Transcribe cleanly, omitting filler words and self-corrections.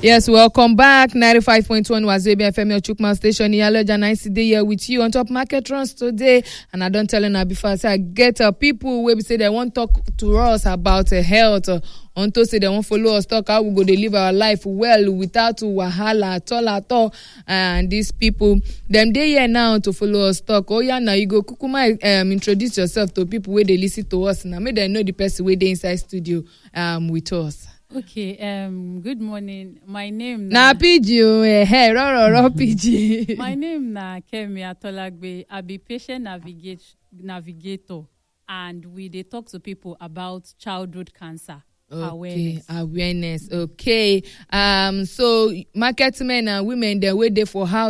Yes, welcome back. 95.1 Wazobia FM, your Chukma station. Iyaloja nice day here with you on top market runs today. And I don't tell you before I say I get people where we say they want to talk to us about health. Unto say they won't follow us, talk how we go to live our life well without wahala at all. And these people, them they here now to follow us talk. Oh yeah, now you go kukuma introduce yourself to people where they listen to us. Now make them know the person where they inside studio with us. Okay, good morning. My name na PG PG. My name na Kemi Atolagbe. I be patient navigator, and we dey talk to people about childhood cancer. Okay, awareness. Okay. So market men and women they wait there for how